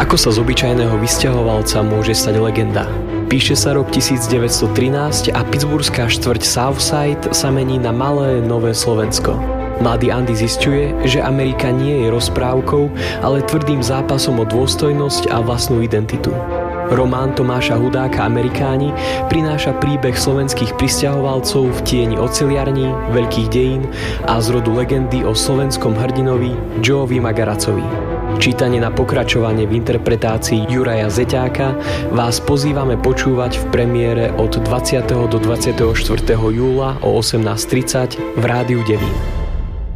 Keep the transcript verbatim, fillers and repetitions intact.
Ako sa z obyčajného vysťahovalca môže stať legenda? Píše sa rok devätnásťtrinásť a pittsburghská štvrť Southside sa mení na malé nové Slovensko. Mladý Andy zisťuje, že Amerika nie je rozprávkou, ale tvrdým zápasom o dôstojnosť a vlastnú identitu. Román Tomáša Hudáka Amerikáni prináša príbeh slovenských prisťahovalcov v tieni oceliarní, veľkých dejín a z rodu legendy o slovenskom hrdinovi Joeovi Magaracovi. Čítanie na pokračovanie v interpretácii Juraja Zeťáka vás pozývame počúvať v premiére od dvadsiateho do dvadsiateho štvrtého júla o osemnásť tridsať v Rádiu Devín.